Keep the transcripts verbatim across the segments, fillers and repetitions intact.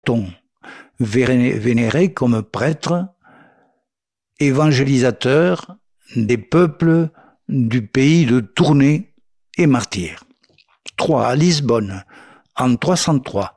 vénéré comme prêtre, évangélisateur des peuples du pays de Tournai et martyr. trois. À Lisbonne, en trois cent trois,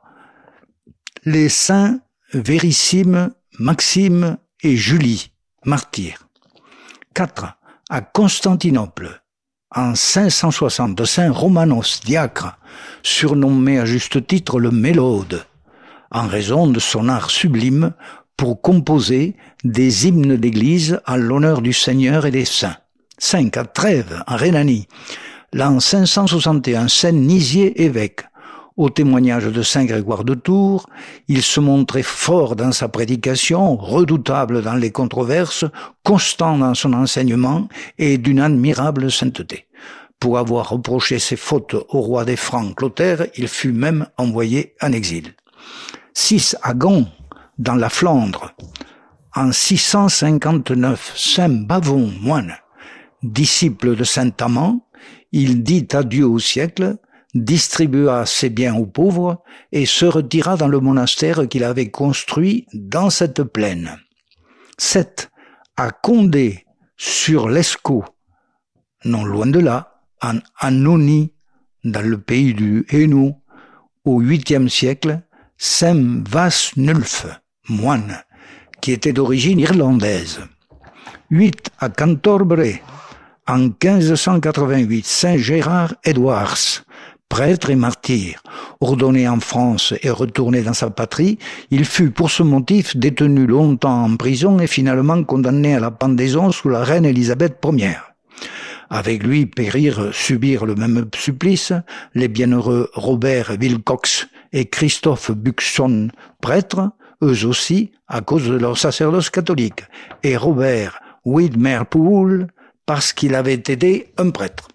les saints Vérissime, Maxime et Julie, martyrs. quatre. À Constantinople, en cinq cent soixante, saint Romanos, diacre, surnommé à juste titre le Mélode, en raison de son art sublime pour composer des hymnes d'église en l'honneur du Seigneur et des saints. cinq. À Trèves, en Rhénanie, l'an cinq cent soixante et un, saint Nisier évêque. Au témoignage de saint Grégoire de Tours, il se montrait fort dans sa prédication, redoutable dans les controverses, constant dans son enseignement et d'une admirable sainteté. Pour avoir reproché ses fautes au roi des Francs Clotaire, il fut même envoyé en exil. six. À Gand, dans la Flandre, en six cent cinquante-neuf, saint Bavon, moine, disciple de saint Amand, il dit adieu au siècle, distribua ses biens aux pauvres et se retira dans le monastère qu'il avait construit dans cette plaine. sept. À Condé, sur l'Escaut, non loin de là, en Annony, dans le pays du Hainaut, au huitième siècle, saint Vasnulf, moine, qui était d'origine irlandaise. huit. À Cantorbray, en quinze cent quatre-vingt-huit, saint Gérard Edwards, prêtre et martyr, ordonné en France et retourné dans sa patrie, il fut pour ce motif détenu longtemps en prison et finalement condamné à la pendaison sous la reine Élisabeth Première. Avec lui périrent, subirent le même supplice, les bienheureux Robert Wilcox et Christophe Buxon, prêtres, eux aussi, à cause de leur sacerdoce catholique, et Robert Widmerpool, parce qu'il avait aidé un prêtre.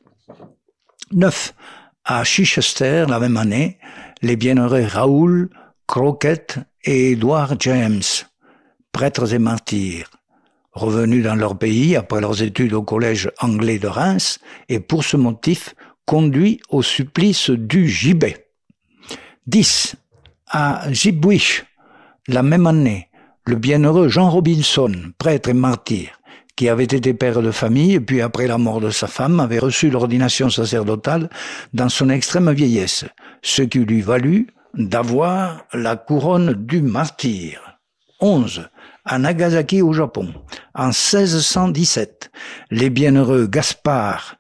neuf. À Chichester, la même année, les bienheureux Raoul, Crockett et Edward James, prêtres et martyrs, revenus dans leur pays après leurs études au collège anglais de Reims, et pour ce motif, conduits au supplice du gibet. dix. À Ipswich, la même année, le bienheureux Jean Robinson, prêtre et martyr, qui avait été père de famille, et puis après la mort de sa femme, avait reçu l'ordination sacerdotale dans son extrême vieillesse, ce qui lui valut d'avoir la couronne du martyr. onze. À Nagasaki au Japon, en seize cent dix-sept, les bienheureux Gaspard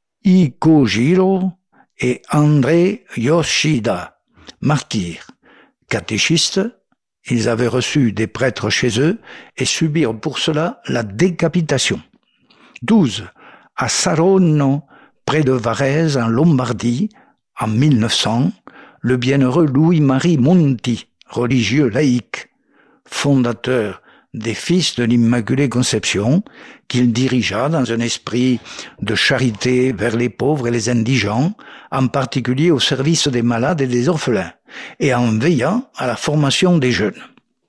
Ikojiro et André Yoshida, martyrs, catéchistes, ils avaient reçu des prêtres chez eux et subirent pour cela la décapitation. douze. À Saronno, près de Varèse, en Lombardie, en mille neuf cents, le bienheureux Louis-Marie Monti, religieux laïque, fondateur des Fils de l'Immaculée Conception, qu'il dirigea dans un esprit de charité vers les pauvres et les indigents, en particulier au service des malades et des orphelins, et en veillant à la formation des jeunes.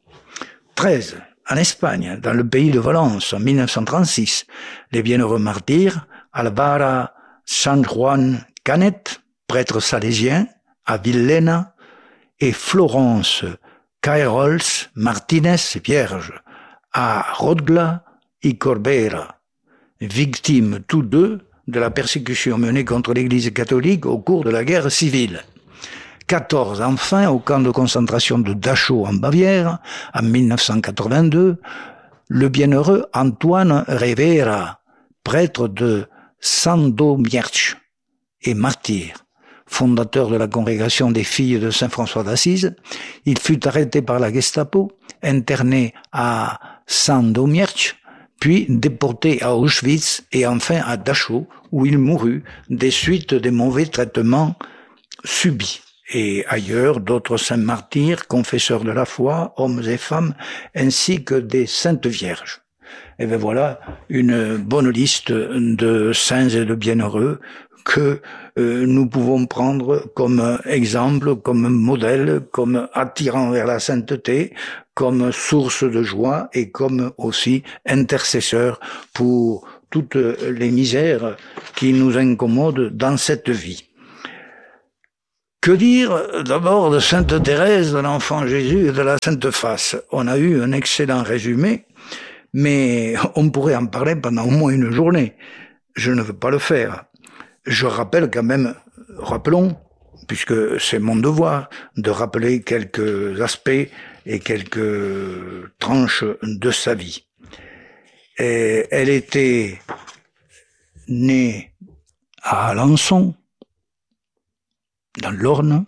treize. En Espagne, dans le pays de Valence, en mille neuf cent trente-six, les bienheureux martyrs Alvara San Juan Canet, prêtre salésien, à Villena, et Florence Cairols Martinez, vierge, à Rodgla y Corbera, victimes tous deux de la persécution menée contre l'Église catholique au cours de la guerre civile. quatorze. Enfin, au camp de concentration de Dachau en Bavière, en mille neuf cent quatre-vingt-deux, le bienheureux Antoine Rivera, prêtre de Sandomierz et martyr, fondateur de la congrégation des filles de Saint François d'Assise, il fut arrêté par la Gestapo, interné à Sandomierz, puis déporté à Auschwitz et enfin à Dachau, où il mourut des suites des mauvais traitements subis. Et ailleurs, d'autres saints martyrs, confesseurs de la foi, hommes et femmes, ainsi que des saintes vierges. Et bien voilà une bonne liste de saints et de bienheureux que euh, nous pouvons prendre comme exemple, comme modèle, comme attirant vers la sainteté, comme source de joie et comme aussi intercesseur pour toutes les misères qui nous incommodent dans cette vie. Que dire d'abord de Sainte Thérèse de l'Enfant Jésus et de la Sainte Face? On a eu un excellent résumé, mais on pourrait en parler pendant au moins une journée. Je ne veux pas le faire. Je rappelle quand même, rappelons, puisque c'est mon devoir, de rappeler quelques aspects et quelques tranches de sa vie. Et elle était née à Alençon, dans l'Orne.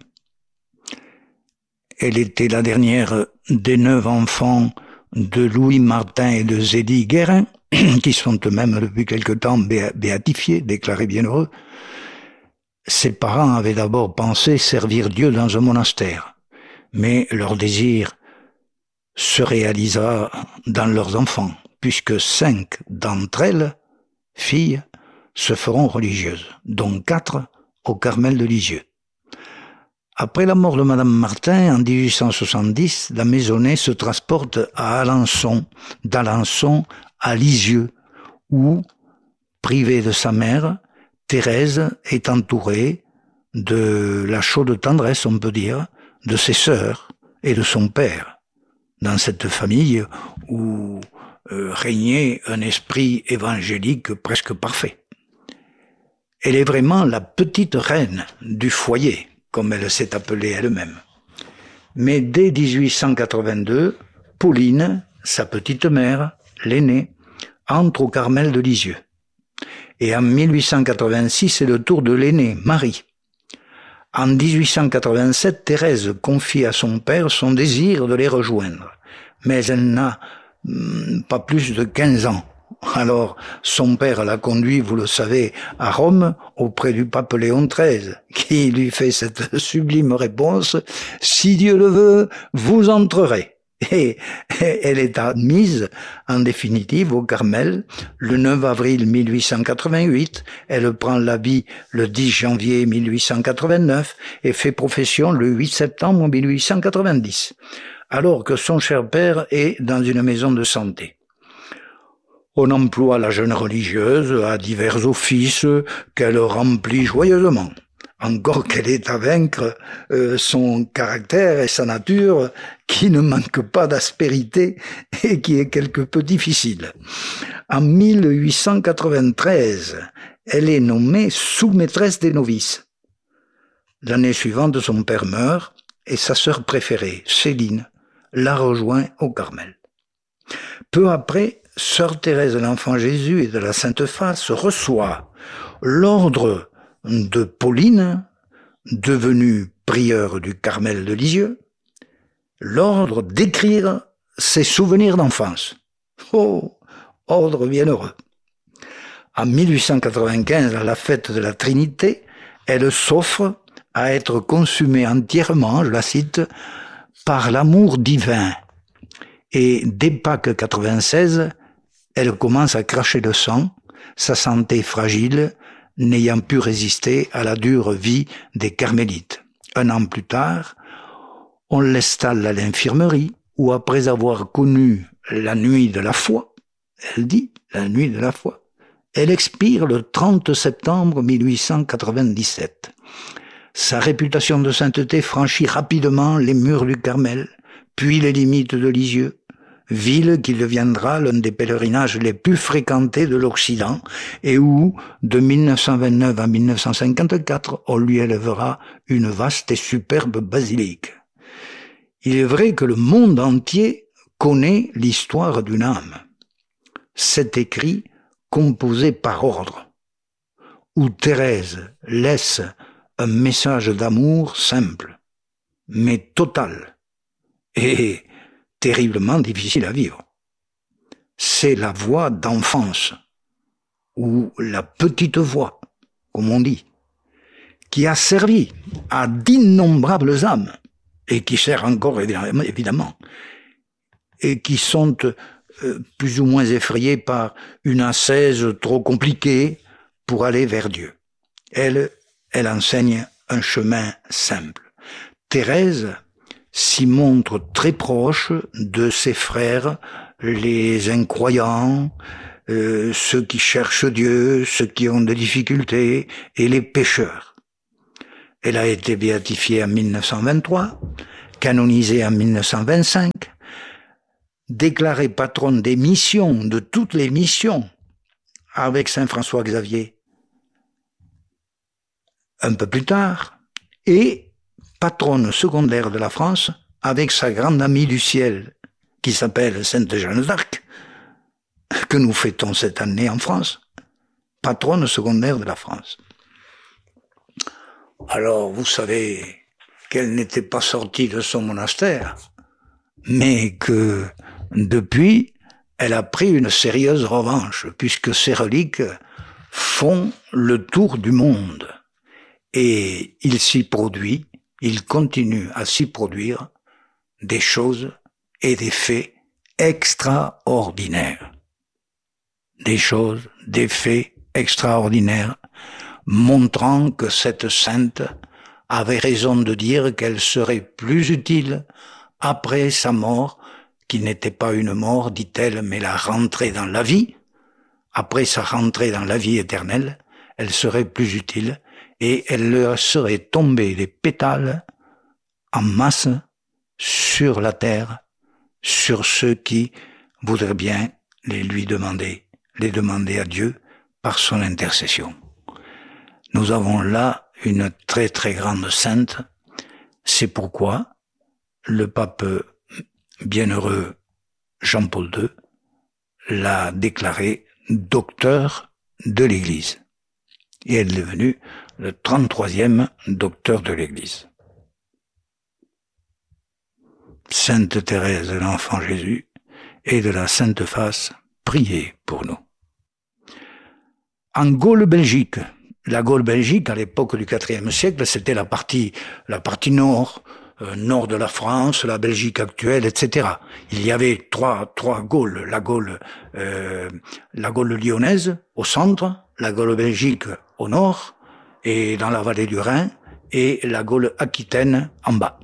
Elle était la dernière des neuf enfants de Louis Martin et de Zélie Guérin, qui sont eux-mêmes depuis quelque temps béatifiés, déclarés bienheureux. Ses parents avaient d'abord pensé servir Dieu dans un monastère, mais leur désir se réalisa dans leurs enfants, puisque cinq d'entre elles, filles, se feront religieuses, dont quatre au Carmel de Lisieux. Après la mort de Madame Martin, en dix-huit cent soixante-dix, la maisonnée se transporte à Alençon, d'Alençon à Lisieux, où, privée de sa mère, Thérèse est entourée de la chaude tendresse, on peut dire, de ses sœurs et de son père, dans cette famille où euh, régnait un esprit évangélique presque parfait. Elle est vraiment la petite reine du foyer, comme elle s'est appelée elle-même. Mais dès dix-huit cent quatre-vingt-deux, Pauline, sa petite mère, l'aînée, entre au Carmel de Lisieux. Et en mille huit cent quatre-vingt-six, c'est le tour de l'aînée, Marie. En dix-huit cent quatre-vingt-sept, Thérèse confie à son père son désir de les rejoindre. Mais elle n'a hum, pas plus de quinze ans. Alors, son père l'a conduit, vous le savez, à Rome, auprès du pape Léon treize, qui lui fait cette sublime réponse « Si Dieu le veut, vous entrerez ». Et elle est admise, en définitive, au Carmel, le neuf avril mille huit cent quatre-vingt-huit. Elle prend l'habit le dix janvier mille huit cent quatre-vingt-neuf et fait profession le huit septembre mille huit cent quatre-vingt-dix, alors que son cher père est dans une maison de santé. On emploie la jeune religieuse à divers offices qu'elle remplit joyeusement. Encore qu'elle est à vaincre euh, son caractère et sa nature qui ne manque pas d'aspérité et qui est quelque peu difficile. En mille huit cent quatre-vingt-treize, elle est nommée sous-maîtresse des novices. L'année suivante, son père meurt et sa sœur préférée, Céline, la rejoint au Carmel. Peu après, Sœur Thérèse de l'Enfant Jésus et de la Sainte Face reçoit l'ordre de Pauline, devenue prieure du Carmel de Lisieux, l'ordre d'écrire ses souvenirs d'enfance. Oh, ordre bienheureux. En mille huit cent quatre-vingt-quinze, à la fête de la Trinité, elle s'offre à être consumée entièrement, je la cite, par l'amour divin. Et dès Pâques quatre-vingt-seize, elle commence à cracher le sang, sa santé fragile, n'ayant pu résister à la dure vie des carmélites. Un an plus tard, on l'installe à l'infirmerie, où après avoir connu la nuit de la foi, elle dit, la nuit de la foi, elle expire le trente septembre mille huit cent quatre-vingt-dix-sept. Sa réputation de sainteté franchit rapidement les murs du Carmel, puis les limites de Lisieux, ville qui deviendra l'un des pèlerinages les plus fréquentés de l'Occident et où, de mille neuf cent vingt-neuf à mille neuf cent cinquante-quatre, on lui élèvera une vaste et superbe basilique. Il est vrai que le monde entier connaît l'histoire d'une âme. Cet écrit, composé par ordre, où Thérèse laisse un message d'amour simple, mais total, et terriblement difficile à vivre. C'est la voix d'enfance, ou la petite voix, comme on dit, qui a servi à d'innombrables âmes, et qui sert encore évidemment, et qui sont euh, plus ou moins effrayées par une ascèse trop compliquée pour aller vers Dieu. Elle, elle enseigne un chemin simple. Thérèse s'y montre très proche de ses frères, les incroyants, euh, ceux qui cherchent Dieu, ceux qui ont des difficultés, et les pécheurs. Elle a été béatifiée en mille neuf cent vingt-trois, canonisée en mille neuf cent vingt-cinq, déclarée patronne des missions, de toutes les missions, avec Saint François Xavier un peu plus tard, et patronne secondaire de la France avec sa grande amie du ciel, qui s'appelle Sainte Jeanne d'Arc, que nous fêtons cette année en France, patronne secondaire de la France. Alors, vous savez qu'elle n'était pas sortie de son monastère, mais que, depuis, elle a pris une sérieuse revanche, puisque ses reliques font le tour du monde. Et il s'y produit, il continue à s'y produire des choses et des faits extraordinaires. Des choses, des faits extraordinaires, montrant que cette sainte avait raison de dire qu'elle serait plus utile après sa mort, qui n'était pas une mort, dit-elle, mais la rentrée dans la vie. Après sa rentrée dans la vie éternelle, elle serait plus utile et elle leur serait tombée des pétales en masse sur la terre, sur ceux qui voudraient bien les lui demander, les demander à Dieu par son intercession. Nous avons là une très très grande sainte. C'est pourquoi le pape bienheureux Jean-Paul deux l'a déclaré docteur de l'Église. Et elle est devenue le trente-troisième docteur de l'Église. Sainte Thérèse de l'Enfant Jésus et de la Sainte Face, priez pour nous. En Gaule Belgique, la Gaule Belgique, à l'époque du quatrième siècle, c'était la partie, la partie nord, euh, nord de la France, la Belgique actuelle, et cetera. Il y avait trois, trois Gaules, la Gaule, euh, la Gaule lyonnaise au centre, la Gaule Belgique au nord et dans la vallée du Rhin, et la Gaule aquitaine en bas.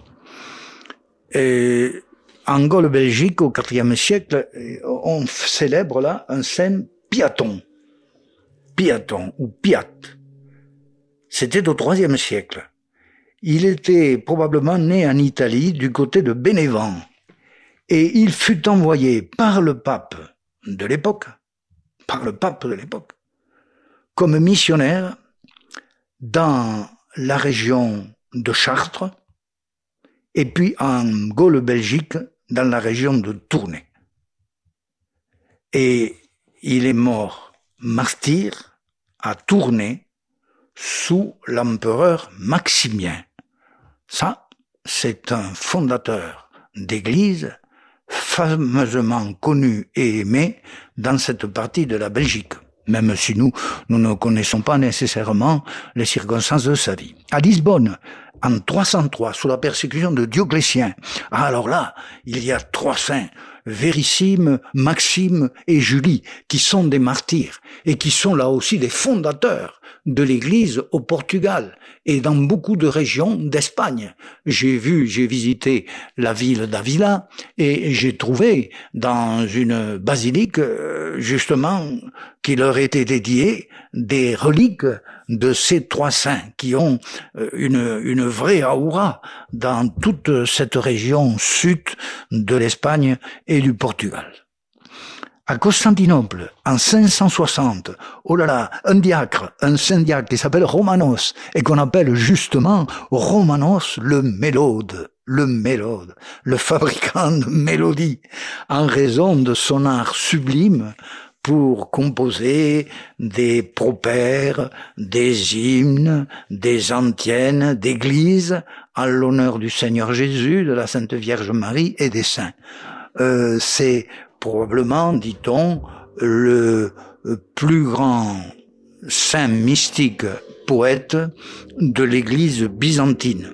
Et en Gaule Belgique, au quatrième siècle, on célèbre là un saint Piaton. Piaton ou Piat. C'était au troisième siècle. Il était probablement né en Italie du côté de Bénévent. Et il fut envoyé par le pape de l'époque, par le pape de l'époque, comme missionnaire dans la région de Chartres et puis en Gaule Belgique dans la région de Tournai. Et il est mort martyr à Tournai sous l'empereur Maximien. Ça, c'est un fondateur d'église fameusement connu et aimé dans cette partie de la Belgique, même si nous, nous ne connaissons pas nécessairement les circonstances de sa vie. À Lisbonne, en trois cent trois, sous la persécution de Dioclétien, alors là, il y a trois saints, Vérissime, Maxime et Julie, qui sont des martyrs et qui sont là aussi des fondateurs de l'Église au Portugal et dans beaucoup de régions d'Espagne. J'ai vu, j'ai visité la ville d'Avila et j'ai trouvé dans une basilique, justement, qui leur était dédiée des reliques de ces trois saints qui ont une, une vraie aura dans toute cette région sud de l'Espagne et du Portugal. À Constantinople, en cinq cent soixante, oh là là, un diacre, un saint diacre qui s'appelle Romanos et qu'on appelle justement Romanos le mélode, le mélode, le fabricant de mélodies, en raison de son art sublime pour composer des propères, des hymnes, des antiennes d'église en l'honneur du Seigneur Jésus, de la Sainte Vierge Marie et des saints. Euh, c'est probablement, dit-on, le plus grand saint mystique poète de l'Église byzantine.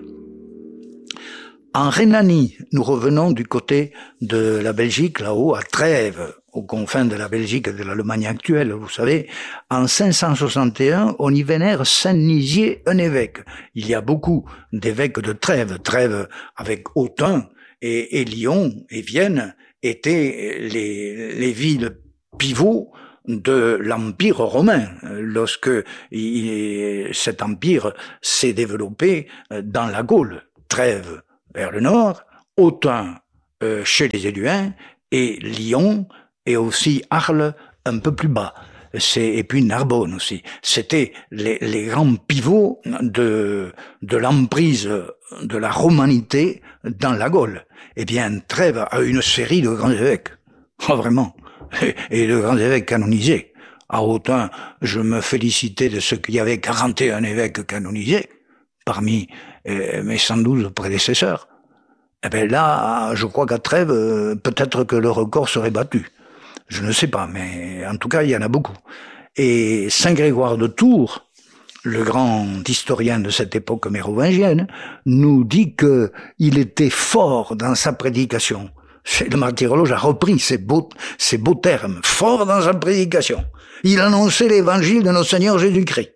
En Rhénanie, nous revenons du côté de la Belgique, là-haut, à Trèves, aux confins de la Belgique et de l'Allemagne actuelle, vous savez. En cinq cent soixante et un, on y vénère Saint Nizier, un évêque. Il y a beaucoup d'évêques de Trèves. Trèves avec Autun et, et Lyon et Vienne étaient les, les villes pivots de l'Empire romain, lorsque il, cet empire s'est développé dans la Gaule. Trèves vers le nord, Autun euh, chez les Éluins, et Lyon, et aussi Arles un peu plus bas. C'est, et puis Narbonne aussi. C'était les, les grands pivots de, de l'emprise de la romanité dans la Gaule. Eh bien, Trèves a une série de grands évêques. Oh, vraiment. Et, et de grands évêques canonisés. À Autun, je me félicitais de ce qu'il y avait quarante et un évêques canonisés parmi euh, mes cent douze prédécesseurs. Eh bien là, je crois qu'à Trèves, euh, peut-être que le record serait battu. Je ne sais pas, mais en tout cas, il y en a beaucoup. Et Saint Grégoire de Tours, le grand historien de cette époque mérovingienne, nous dit que il était fort dans sa prédication. Le martyrologe a repris ces beaux, ces beaux termes, fort dans sa prédication. Il annonçait l'évangile de notre Seigneur Jésus-Christ.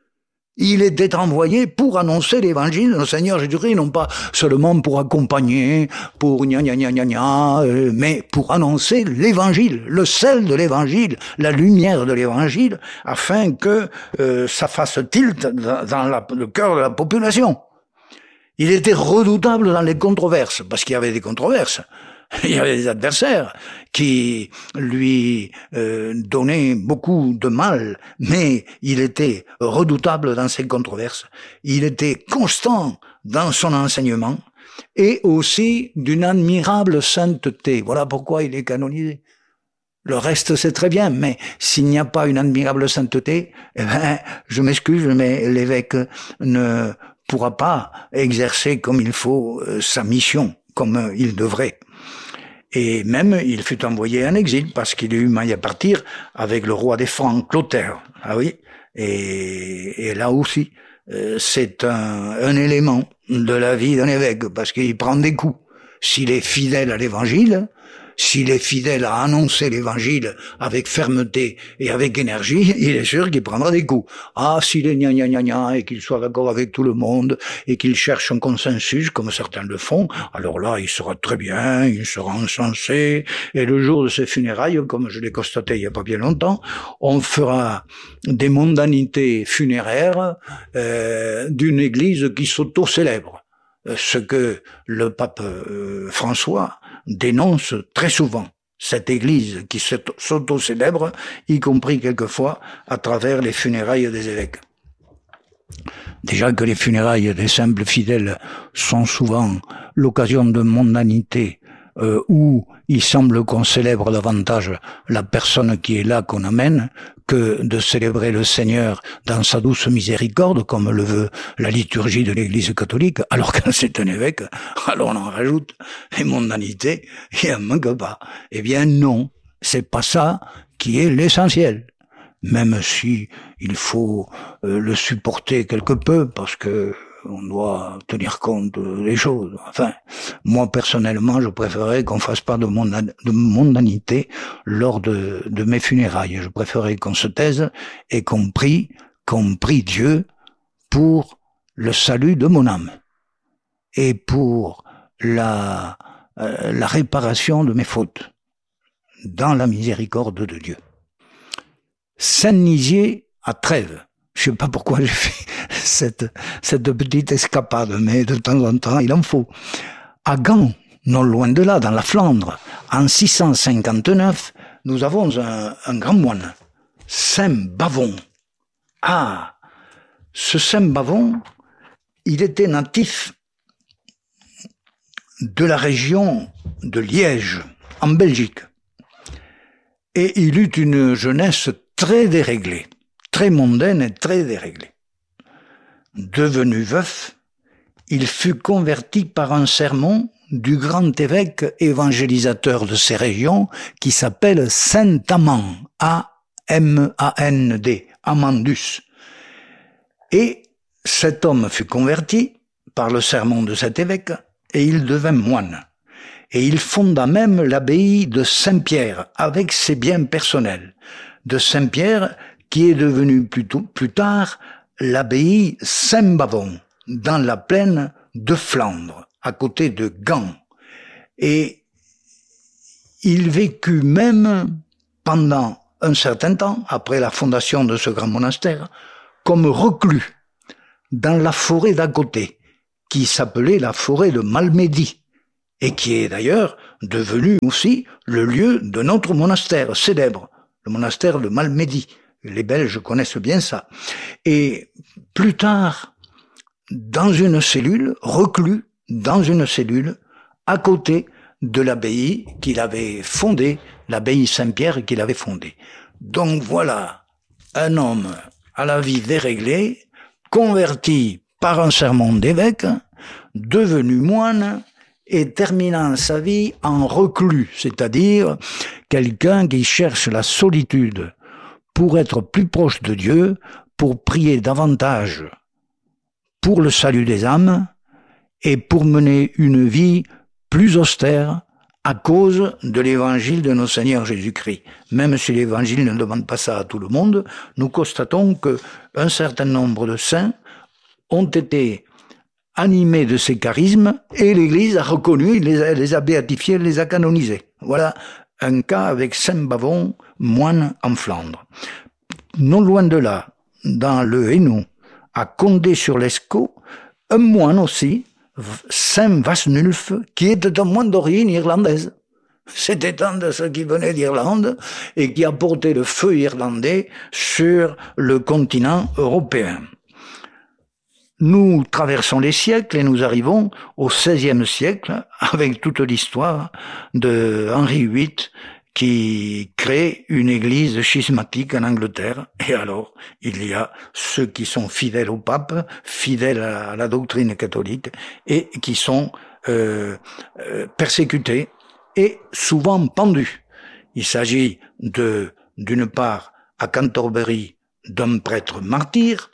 Il était envoyé pour annoncer l'évangile de notre Seigneur Jésus-Christ, non pas seulement pour accompagner, pour gna gna gna gna gna, euh, mais pour annoncer l'évangile, le sel de l'évangile, la lumière de l'évangile, afin que euh, ça fasse tilt dans, dans la, le cœur de la population. Il était redoutable dans les controverses, parce qu'il y avait des controverses. Il y avait des adversaires qui lui euh, donnaient beaucoup de mal, mais il était redoutable dans ses controverses. Il était constant dans son enseignement et aussi d'une admirable sainteté. Voilà pourquoi il est canonisé. Le reste, c'est très bien, mais s'il n'y a pas une admirable sainteté, eh ben, je m'excuse, mais l'évêque ne pourra pas exercer comme il faut euh, sa mission, comme il devrait. Et même, il fut envoyé en exil parce qu'il eut maille à partir avec le roi des Francs, Clotaire. Ah oui. Et, et là aussi, euh, c'est un, un élément de la vie d'un évêque parce qu'il prend des coups. S'il est fidèle à l'évangile, s'il est fidèle à annoncer l'évangile avec fermeté et avec énergie, il est sûr qu'il prendra des coups. Ah, s'il est gna gna gna gna et qu'il soit d'accord avec tout le monde et qu'il cherche un consensus comme certains le font, alors là, il sera très bien, il sera encensé et le jour de ses funérailles, comme je l'ai constaté il y a pas bien longtemps, on fera des mondanités funéraires euh, d'une église qui s'auto-célèbre. Ce que le pape euh, François dénonce très souvent, cette église qui s'auto-célèbre, y compris quelquefois à travers les funérailles des évêques. Déjà que les funérailles des simples fidèles sont souvent l'occasion de mondanité, euh, où il semble qu'on célèbre davantage la personne qui est là qu'on amène, que de célébrer le Seigneur dans sa douce miséricorde, comme le veut la liturgie de l'Église catholique, alors quand c'est un évêque, alors on en rajoute les mondanités, et un manque pas. Eh bien non, c'est pas ça qui est l'essentiel. Même si il faut euh, le supporter quelque peu, parce que on doit tenir compte des choses. Enfin, moi personnellement, je préférerais qu'on fasse pas de, mondan de mondanité lors de, de mes funérailles. Je préférerais qu'on se taise et qu'on prie, qu'on prie Dieu pour le salut de mon âme et pour la, euh, la réparation de mes fautes dans la miséricorde de Dieu. Saint-Nizier à Trèves. Je sais pas pourquoi j'ai fait cette, cette petite escapade, mais de temps en temps, il en faut. À Gand, non loin de là, dans la Flandre, en six cent cinquante-neuf, nous avons un, un grand moine, Saint Bavon. Ah, ce Saint Bavon, il était natif de la région de Liège, en Belgique. Et il eut une jeunesse très déréglée. Très mondaine et très déréglée. Devenu veuf, il fut converti par un sermon du grand évêque évangélisateur de ces régions qui s'appelle Saint Amand, A M A N D, Amandus. Et cet homme fut converti par le sermon de cet évêque et il devint moine. Et il fonda même l'abbaye de Saint-Pierre avec ses biens personnels. De Saint-Pierre qui est devenu plus, tôt, plus tard l'abbaye Saint-Bavon, dans la plaine de Flandre, à côté de Gand. Et il vécut même pendant un certain temps, après la fondation de ce grand monastère, comme reclus dans la forêt d'à côté, qui s'appelait la forêt de Malmedy, et qui est d'ailleurs devenu aussi le lieu de notre monastère célèbre, le monastère de Malmedy. Les Belges connaissent bien ça. Et plus tard, dans une cellule, reclus dans une cellule, à côté de l'abbaye qu'il avait fondée, l'abbaye Saint-Pierre qu'il avait fondée. Donc voilà, un homme à la vie déréglée, converti par un sermon d'évêque, devenu moine et terminant sa vie en reclus, c'est-à-dire quelqu'un qui cherche la solitude pour être plus proche de Dieu, pour prier davantage pour le salut des âmes et pour mener une vie plus austère à cause de l'évangile de notre Seigneur Jésus-Christ. Même si l'évangile ne demande pas ça à tout le monde, nous constatons qu'un certain nombre de saints ont été animés de ces charismes et l'Église a reconnu, les a, les a béatifiés, les a canonisés. Voilà un cas avec Saint Bavon, moine en Flandre. Non loin de là, dans le Hainaut, à Condé-sur-l'Escaut, un moine aussi, Saint Vasnulf, qui était un moine d'origine irlandaise. C'était un de ceux qui venaient d'Irlande et qui a porté le feu irlandais sur le continent européen. Nous traversons les siècles et nous arrivons au seizième siècle avec toute l'histoire de Henri huit qui crée une église schismatique en Angleterre. Et alors, il y a ceux qui sont fidèles au pape, fidèles à la doctrine catholique et qui sont euh, euh, persécutés et souvent pendus. Il s'agit de, d'une part, à Canterbury, d'un prêtre martyr,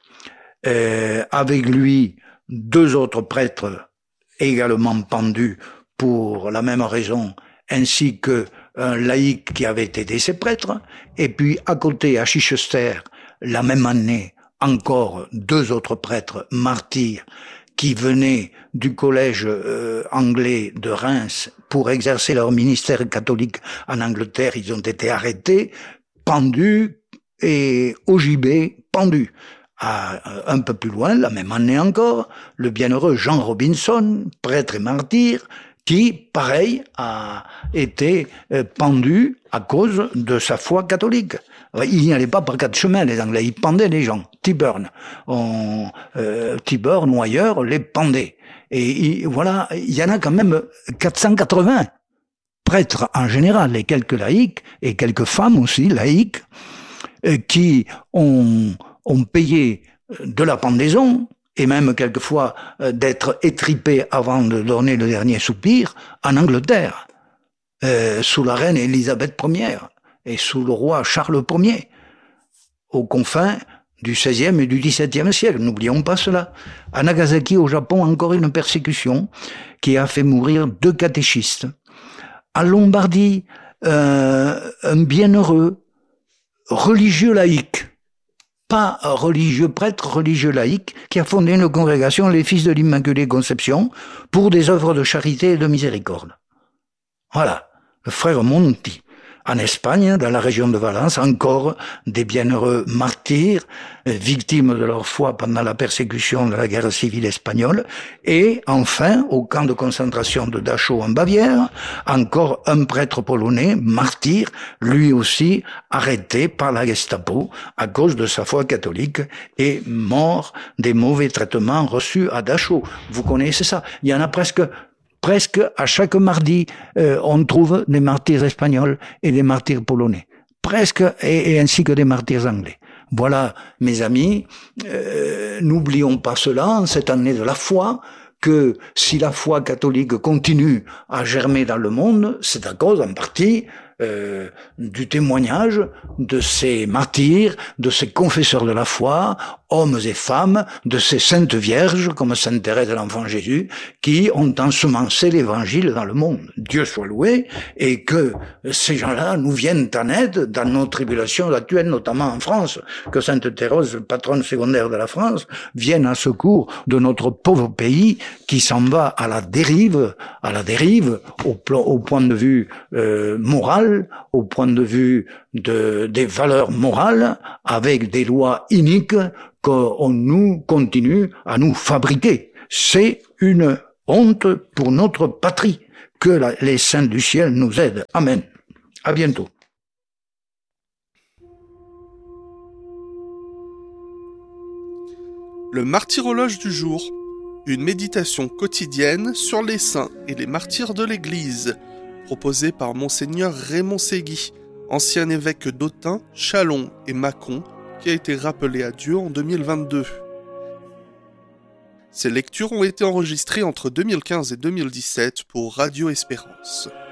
Euh, avec lui deux autres prêtres également pendus pour la même raison, ainsi que un laïc qui avait aidé ces prêtres, et puis à côté à Chichester, la même année, encore deux autres prêtres martyrs qui venaient du collège euh, anglais de Reims pour exercer leur ministère catholique en Angleterre. Ils ont été arrêtés, pendus et au gibet pendus. À, un peu plus loin, la même année encore, le bienheureux Jean Robinson, prêtre et martyr, qui, pareil, a été pendu à cause de sa foi catholique. Il n'y allait pas par quatre chemins, les Anglais, ils pendaient les gens. Tyburn, on, euh, Tyburn ou ailleurs, les pendait. Et il, voilà, il y en a quand même quatre cent quatre-vingts prêtres en général, et quelques laïcs, et quelques femmes aussi, laïques, euh, qui ont ont payé de la pendaison, et même quelquefois euh, d'être étripés avant de donner le dernier soupir, en Angleterre, euh, sous la reine Élisabeth première, et sous le roi Charles premier, aux confins du seizième et du dix-septième siècle, n'oublions pas cela. À Nagasaki, au Japon, encore une persécution qui a fait mourir deux catéchistes. À Lombardie, euh, un bienheureux religieux laïque, pas religieux prêtre, religieux laïque, qui a fondé une congrégation, les Fils de l'Immaculée Conception, pour des œuvres de charité et de miséricorde. Voilà, le frère Monti. En Espagne, dans la région de Valence, encore des bienheureux martyrs, victimes de leur foi pendant la persécution de la guerre civile espagnole. Et enfin, au camp de concentration de Dachau en Bavière, encore un prêtre polonais, martyr, lui aussi arrêté par la Gestapo à cause de sa foi catholique et mort des mauvais traitements reçus à Dachau. Vous connaissez ça? Il y en a presque... Presque à chaque mardi, euh, on trouve des martyrs espagnols et des martyrs polonais. Presque, et, et ainsi que des martyrs anglais. Voilà, mes amis, euh, n'oublions pas cela en cette année de la foi, que si la foi catholique continue à germer dans le monde, c'est à cause, en partie, euh, du témoignage de ces martyrs, de ces confesseurs de la foi, hommes et femmes, de ces saintes vierges, comme Sainte Thérèse de l'Enfant Jésus, qui ont ensemencé l'évangile dans le monde. Dieu soit loué, et que ces gens-là nous viennent en aide dans nos tribulations actuelles, notamment en France, que Sainte Thérèse, patronne secondaire de la France, vienne à secours de notre pauvre pays qui s'en va à la dérive, à la dérive, au, plan, au point de vue euh, moral, moral, au point de vue de, des valeurs morales, avec des lois iniques qu'on nous continue à nous fabriquer. C'est une honte pour notre patrie. Que la, les saints du ciel nous aident. Amen. À bientôt. Le martyrologe du jour, une méditation quotidienne sur les saints et les martyrs de l'Église, proposée par Monseigneur Raymond Ségui, ancien évêque d'Autun, Châlons et Mâcon, qui a été rappelé à Dieu en deux mille vingt-deux. Ces lectures ont été enregistrées entre deux mille quinze et deux mille dix-sept pour Radio Espérance.